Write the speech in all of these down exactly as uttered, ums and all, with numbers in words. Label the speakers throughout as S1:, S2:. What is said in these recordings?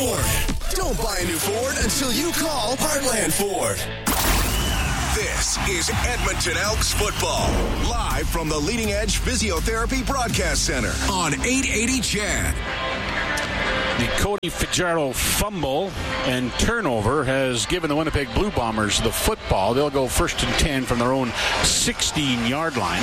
S1: Ford. Don't buy a new Ford until you call Heartland Ford. This is Edmonton Elks football, live from the Leading Edge Physiotherapy Broadcast Center on eight eighty C H E D.
S2: The Cody Fajardo fumble and turnover has given the Winnipeg Blue Bombers the football. They'll go first and ten from their own sixteen-yard line.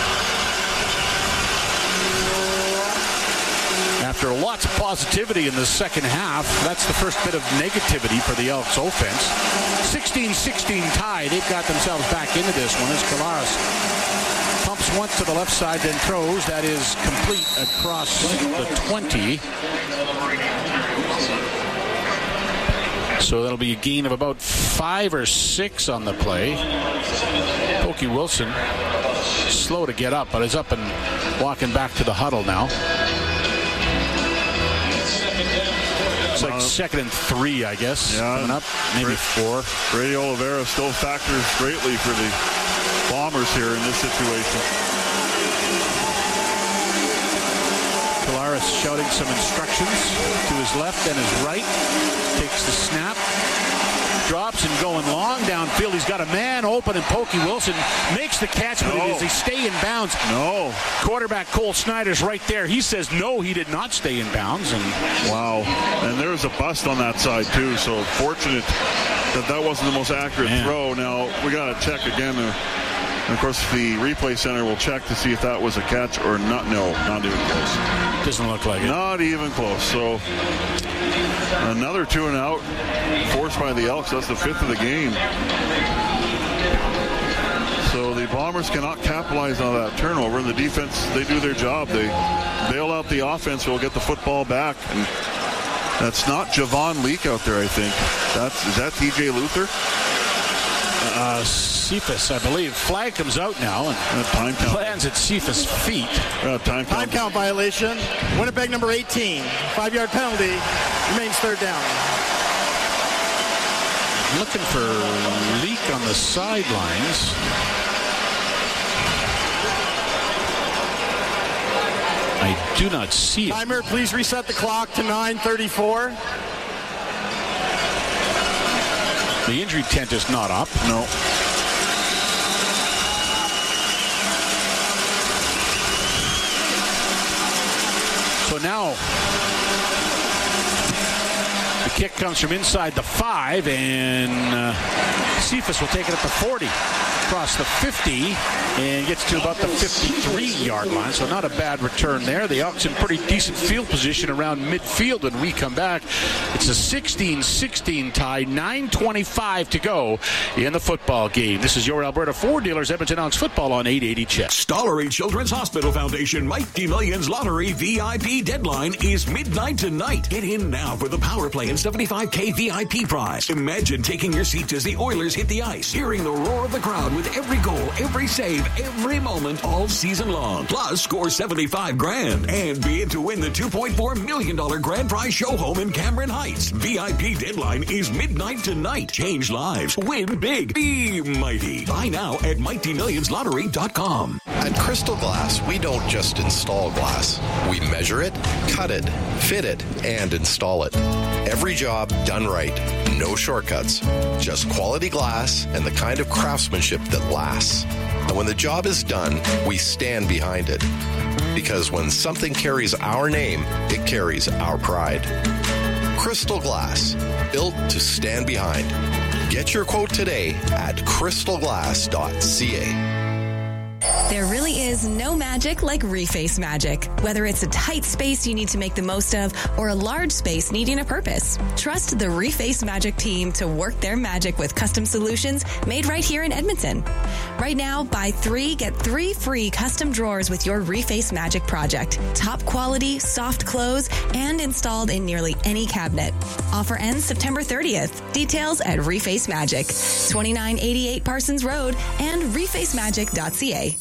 S2: After lots of positivity in the second half, that's the first bit of negativity for the Elks offense. sixteen sixteen tie. They've got themselves back into this one as Kolaris pumps once to the left side, then throws. That is complete across the twenty. So that'll be a gain of about five or six on the play. Pokey Wilson, slow to get up, but is up and walking back to the huddle now. It's like uh, second and three, I guess,
S3: yeah,
S2: coming up. Maybe four.
S3: Brady Oliveira still factors greatly for the Bombers here in this situation.
S2: Kolaris shouting some instructions to his left and his right. Takes the snap. Drops and going long downfield. He's got a man open, and Pokey Wilson makes the catch, but
S3: no.
S2: does he stay in bounds?
S3: No.
S2: Quarterback Cole Snyder's right there. He says no, he did not stay in bounds. And
S3: wow. And there's a bust on that side, too, so fortunate that that wasn't the most accurate man. throw. Now, we got to check again. Uh, and of course, the replay center will check to see if that was a catch or not. No, not even close.
S2: Doesn't look like it.
S3: Not even close. So another two and out forced by the Elks. That's the fifth of the game. So the Bombers cannot capitalize on that turnover. And the defense, they do their job. They bail out the offense. Will get the football back. And that's not Javon Leak out there, I think. That's is that T J Luther?
S2: Uh, Cephas, I believe. Flag comes out now and
S3: uh, time count.
S2: lands at Cephas' feet.
S3: Uh, time,
S4: time count violation. Winnipeg number eighteen. Five-yard penalty. Remains third down.
S2: Looking for Leak on the sidelines. I do not see it.
S4: Timer, please reset the clock to nine thirty-four.
S2: The injury tent is not up.
S3: No.
S2: So now the kick comes from inside the five, and uh, Cephas will take it at the forty, across the fifty, and gets to about the fifty-three-yard line. So not a bad return there. The Elks in pretty decent field position around midfield when we come back. It's a sixteen sixteen tie, nine twenty-five to go in the football game. This is your Alberta Ford Dealers Edmonton Elks football on eight eighty C H E D.
S1: Stollery Children's Hospital Foundation Mighty Millions Lottery V I P deadline is midnight tonight. Get in now for the Power Play and seventy-five K V I P prize. Imagine taking your seats as the Oilers hit the ice, hearing the roar of the crowd with every goal, every save, every moment, all season long. Plus, score seventy-five grand and be in to win the two point four million dollars grand prize show home in Cameron Heights. V I P deadline is midnight tonight. Change lives. Win big. Be mighty. Buy now at mighty millions lottery dot com.
S5: At Crystal Glass, we don't just install glass. We measure it, cut it, fit it, and install it. Every job done right. No shortcuts. Just quality glass and the kind of craftsmanship that lasts. And when the job is done, we stand behind it. Because when something carries our name, it carries our pride. Crystal Glass, built to stand behind. Get your quote today at crystal glass dot c a.
S6: There really is no magic like Reface Magic. Whether it's a tight space you need to make the most of or a large space needing a purpose, trust the Reface Magic team to work their magic with custom solutions made right here in Edmonton. Right now, buy three, get three free custom drawers with your Reface Magic project. Top quality, soft close, and installed in nearly any cabinet. Offer ends September thirtieth. Details at Reface Magic, twenty-nine eighty-eight Parsons Road and reface magic dot c a.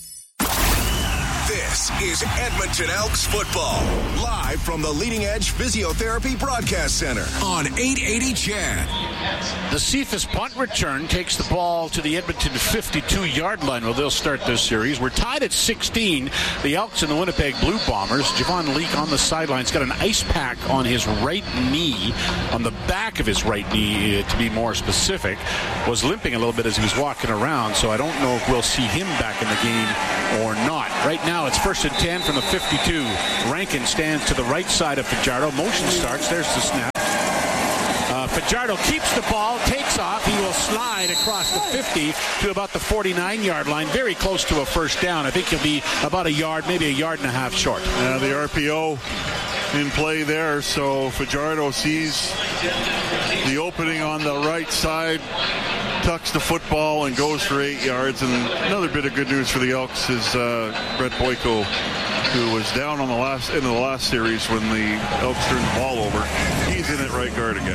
S1: This is Edmonton Elks football, live from the Leading Edge Physiotherapy Broadcast Center on eight eighty C H E D.
S2: The Cephas punt return takes the ball to the Edmonton fifty-two-yard line. Well, they'll start this series. We're tied at sixteen. The Elks and the Winnipeg Blue Bombers. Javon Leake on the sidelines. Got an ice pack on his right knee, on the back of his right knee, to be more specific. Was limping a little bit as he was walking around, so I don't know if we'll see him back in the game or not. Right now, it's first and ten from the fifty-two. Rankin stands to the right side of Fajardo. Motion starts. There's the snap. Uh, Fajardo keeps the ball, takes off. He will slide across the fifty to about the forty-nine-yard line, very close to a first down. I think he'll be about a yard, maybe a yard and a half short.
S3: Yeah, the R P O in play there, so Fajardo sees the opening on the right side, tucks the football and goes for eight yards. And another bit of good news for the Elks is uh, Brett Boyko, who was down on the last in the last series when the Elks turned the ball over. He's in at right guard again.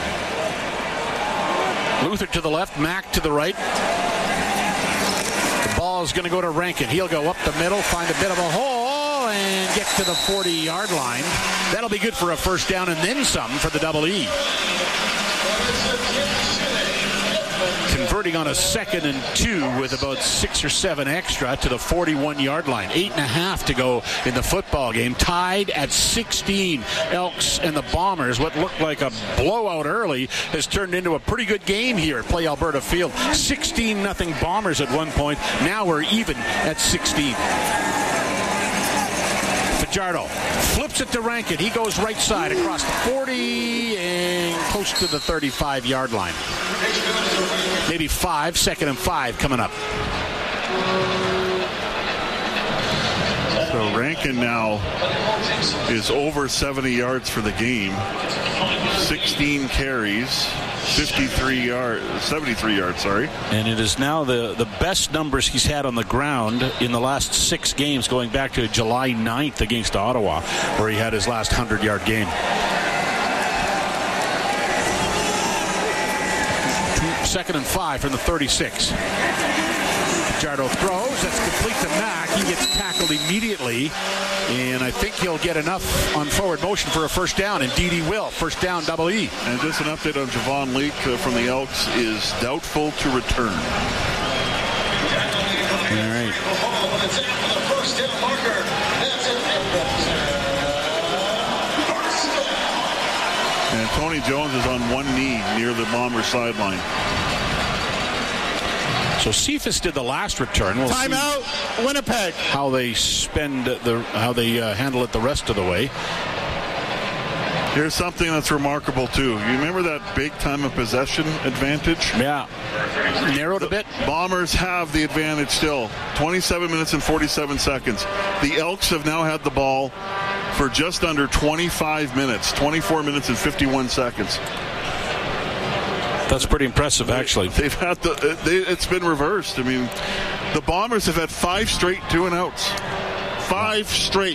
S2: Luther to the left, Mack to the right. The ball is going to go to Rankin. He'll go up the middle, find a bit of a hole, and get to the forty-yard line. That'll be good for a first down and then some for the Double E. Converting on a second and two with about six or seven extra to the forty-one-yard line. Eight and a half to go in the football game. Tied at sixteen. Elks and the Bombers. What looked like a blowout early has turned into a pretty good game here at Play Alberta Field. sixteen nothing Bombers at one point. Now we're even at sixteen. Fajardo flips it to Rankin. He goes right side across the forty and close to the thirty-five-yard line. Maybe five, second and five coming up.
S3: So Rankin now is over seventy yards for the game. sixteen carries, fifty-three yards, seventy-three yards, sorry.
S2: And it is now the, the best numbers he's had on the ground in the last six games, going back to July ninth against Ottawa, where he had his last hundred-yard game. Second and five from the thirty-six. Fajardo throws. That's complete to Mack. He gets tackled immediately. And I think he'll get enough on forward motion for a first down. Indeed he will. First down, Double E.
S3: And just an update on Javon Leake uh, from the Elks is doubtful to return.
S2: All right.
S3: And Tony Jones is on one knee near the Bomber sideline.
S2: So Cephas did the last return. We'll
S4: Timeout, Winnipeg.
S2: How they spend the, how they uh, handle it the rest of the way.
S3: Here's something that's remarkable too. You remember that big time of possession advantage?
S2: Yeah. Narrowed a bit.
S3: Bombers have the advantage still. twenty-seven minutes and forty-seven seconds. The Elks have now had the ball for just under twenty-five minutes. twenty-four minutes and fifty-one seconds.
S2: That's pretty impressive, actually.
S3: They've had the. They, it's been reversed. I mean, the Bombers have had five straight two and outs. Five straight.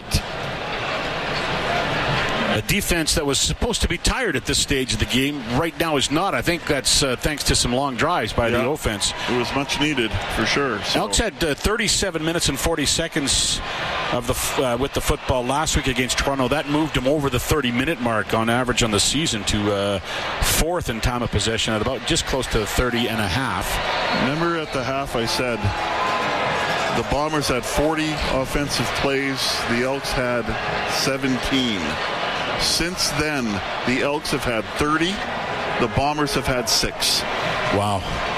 S2: A defense that was supposed to be tired at this stage of the game right now is not. I think that's uh, thanks to some long drives by yeah, the offense.
S3: It was much needed for sure. So.
S2: Elks had uh, thirty-seven minutes and forty seconds of the uh, with the football last week against Toronto. That moved them over the thirty-minute mark on average on the season to uh, fourth in time of possession at about just close to thirty and a half.
S3: Remember at the half I said the Bombers had forty offensive plays. The Elks had seventeen. Since then, the Elks have had thirty. The Bombers have had six.
S2: Wow.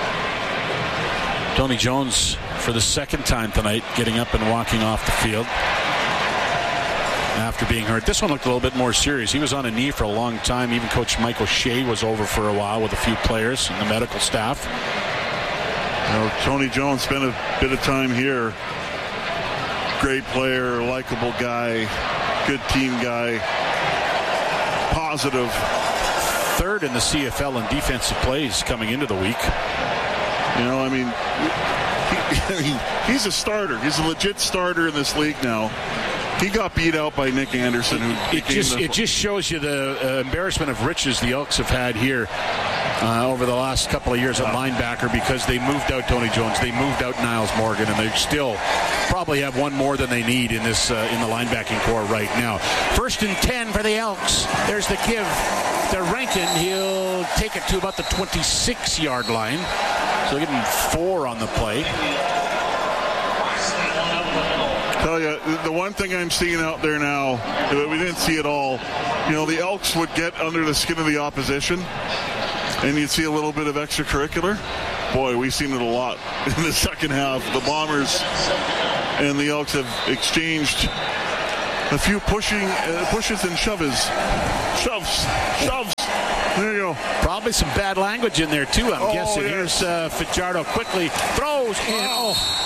S2: Tony Jones, for the second time tonight, getting up and walking off the field after being hurt. This one looked a little bit more serious. He was on a knee for a long time. Even Coach Mike O'Shea was over for a while with a few players and the medical staff.
S3: You know, Tony Jones spent a bit of time here. Great player, likable guy, good team guy. Positive.
S2: Third in the C F L in defensive plays coming into the week.
S3: You know, I mean, he, he, he's a starter. He's a legit starter in this league now. He got beat out by Nick Anderson. Who
S2: it just the, it just shows you the uh, embarrassment of riches the Elks have had here. uh, over the last couple of years at linebacker because they moved out Tony Jones, they moved out Niles Morgan, and they still probably have one more than they need in this uh, in the linebacking core right now. First and ten for the Elks. There's the give to Rankin. He'll take it to about the twenty-six-yard line. So give him four on the play.
S3: Tell you, the one thing I'm seeing out there now, we didn't see it all, you know, the Elks would get under the skin of the opposition, and you'd see a little bit of extracurricular. Boy, we've seen it a lot in the second half. The Bombers and the Elks have exchanged a few pushing uh, pushes and shoves. Shoves. Shoves. There you go.
S2: Probably some bad language in there, too, I'm
S3: oh,
S2: guessing.
S3: Yes.
S2: Here's uh, Fajardo quickly throws, and oh.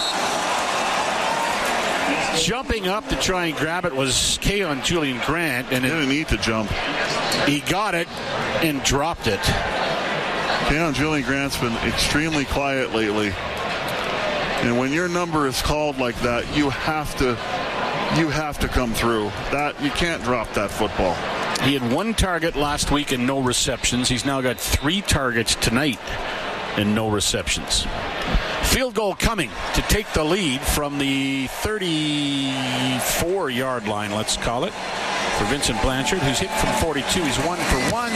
S2: Jumping up to try and grab it was Keon Julian Grant, and it
S3: didn't need to jump.
S2: He got it and dropped it.
S3: Keon Julian Grant's been extremely quiet lately, and when your number is called like that, you have to, you have to come through. That you can't drop that football.
S2: He had one target last week and no receptions. He's now got three targets tonight and no receptions. Field goal coming to take the lead from the thirty-four-yard line, let's call it, for Vincent Blanchard, who's hit from forty-two. He's one for one.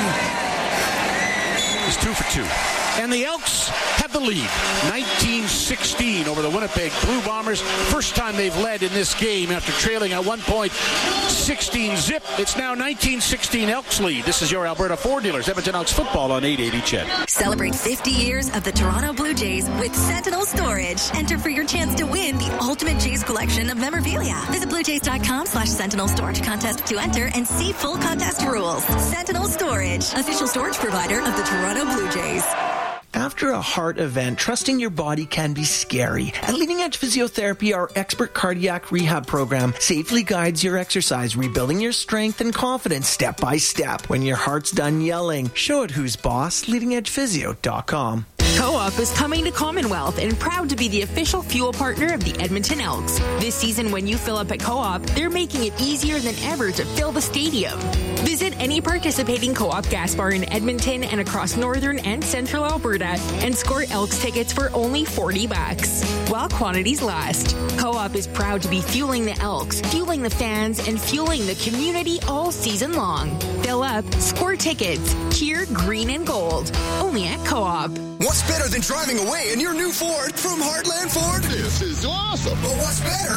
S2: He's two for two. And the Elks have the lead, nineteen sixteen over the Winnipeg Blue Bombers. First time they've led in this game after trailing at one point, sixteen zip. It's now nineteen sixteen Elks lead. This is your Alberta Ford Dealers, Edmonton Elks football on eight eighty C H E D.
S7: Celebrate fifty years of the Toronto Blue Jays with Sentinel Storage. Enter for your chance to win the ultimate Jays collection of memorabilia. Visit bluejays.com slash Sentinel Storage contest to enter and see full contest rules. Sentinel Storage, official storage provider of the Toronto Blue Jays.
S8: After a heart event, trusting your body can be scary. At Leading Edge Physiotherapy, our expert cardiac rehab program safely guides your exercise, rebuilding your strength and confidence step by step. When your heart's done yelling, show it who's boss. leading edge physio dot com.
S9: Co-op is coming to Commonwealth and proud to be the official fuel partner of the Edmonton Elks. This season, when you fill up at Co-op, they're making it easier than ever to fill the stadium. Visit any participating Co-op gas bar in Edmonton and across northern and central Alberta and score Elks tickets for only forty bucks. While quantities last, Co-op is proud to be fueling the Elks, fueling the fans, and fueling the community all season long. Fill up, score tickets, cheer green and gold. Only at Co-op.
S10: What's better than driving away in your new Ford from Heartland Ford?
S11: This is awesome.
S10: But what's better